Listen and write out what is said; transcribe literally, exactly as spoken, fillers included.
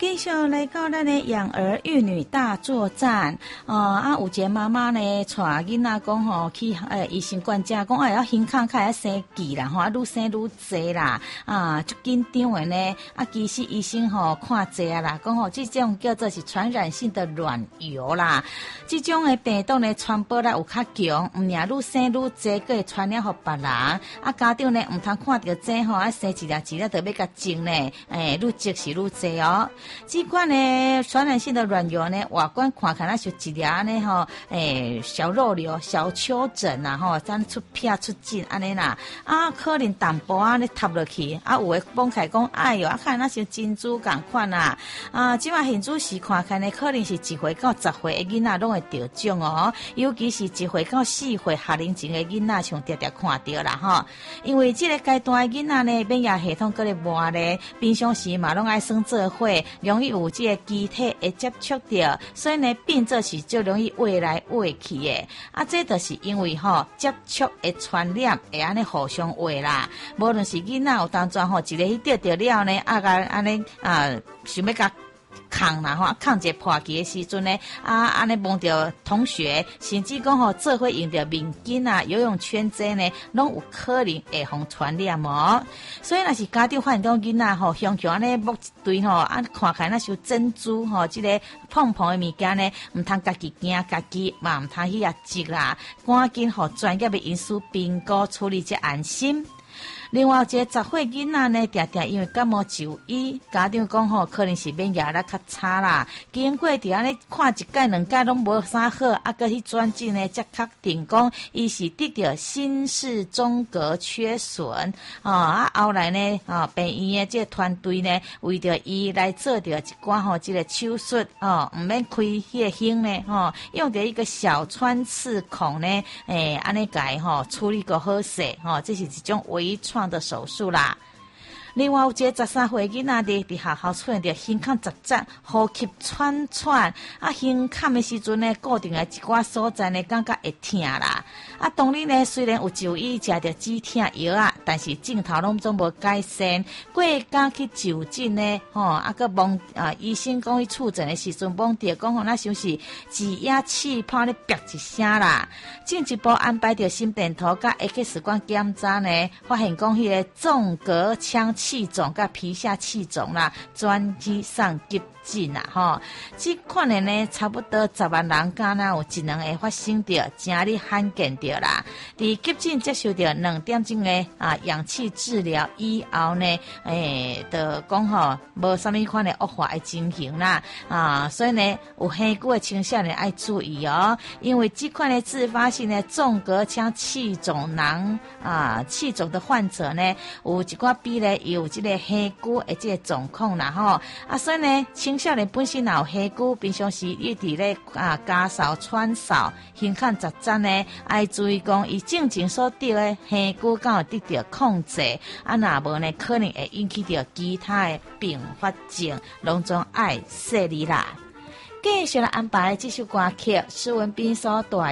继续来到咱的养儿育女大作战。哦、呃、啊，有一个妈妈呢，带囡仔讲吼去诶医生管家讲，哎要胸腔开始生气啦，吼啊愈生愈济啦，啊就紧张的呢。啊，其实医生吼看济啊啦，讲吼这种叫做是传染性的卵疣啦。这种的病毒呢传播力有较强，唔尔愈生愈济，佫会传染互别人。啊，家长呢唔通看到这吼啊生一粒一粒，就要甲种呢，诶愈积是愈济哦。这款呢传染性的卵疣呢，外观看起来是一粒呢吼，诶小肉瘤、小丘疹呐吼，咱出片出疹安尼啦。啊，可能淡薄啊咧塌落去，啊有诶讲起来讲，哎哟，啊看那像珍珠共款啦。啊，即马现主时看起来可能是一岁到十岁的囡仔拢会得种哦，尤其是一岁到四岁学龄前的囡仔，像常常看到啦吼。因为这个阶段的囡仔呢，免疫系统搁咧活咧，平常时嘛拢爱耍做伙，容易有这个机体会接触到，所以呢变做是就容易喂来喂去的。啊，这就是因为吼接触的传染会安尼互相喂啦。无论是囡仔有当中吼，一个去得着了呢，啊个安尼啊，想要甲抗啦吼，抗一个破气的时阵呢，啊安尼摸到同学，甚至讲吼做伙用着面巾啊、游泳圈这呢，拢有可能会互传染哦。所以若是家长发现到囡仔吼，熊熊安尼摸一堆吼，啊看起来那像珍珠吼，即、這个碰碰的物件呢，唔通家己惊家己，嘛唔通去遐积啦，赶紧互专业的因素评估处理才安心。另外，一个十岁囡仔呢，常常因为感冒就医，家长讲吼，可能是免疫力较差啦。经过伫安尼看一届两届拢无啥好，啊，搁去转诊呢，才确定讲伊是得着心室中隔缺损啊。啊，后来呢，啊，病院的这个团队呢，为着伊来做着一寡吼，这个手术哦，唔免开迄个胸呢，吼、哦，用着一个小穿刺孔呢，诶，安尼改吼处理个好势，吼、哦，这是一种微创的手术啦。另外有一个十三岁囡仔伫伫学校出现着胸腔杂杂、呼吸喘喘，啊胸腔的时阵呢，固定的一寡所在呢，感觉会痛啦。啊，当日呢虽然有就医食着止痛药啊，但是症头拢总无改善。过家去就诊呢，吼、哦，啊个望啊医生讲伊触诊的时阵，望着讲吼那像是挤压气泡咧啪一声啦。进一步安排着心电图甲 X 光检查呢，发现讲迄个纵隔腔气肿甲皮下气肿啦，转机上急诊啦吼，这款的呢，差不多十万人敢若有一两个发生着，真哩罕见着啦。伫急诊接受着两点钟的啊氧气治疗以后呢，诶，就讲吼无啥物款的恶化的情形啦啊，所以呢，有很久的青少年爱注意哦，因为这款的自发性的纵隔腔气肿囊啊气肿的患者呢，有一寡比例有这个很久的这个状况啦吼啊，所以呢，青少年本身也有黑骨，平常时一直咧啊家扫川扫，胸腔杂杂呢，爱注意讲伊正经所得的黑骨敢有得到控制，啊若无呢，可能会引起到其他的并发症，拢总爱说你啦。继续来安排这首歌曲，施文彬所带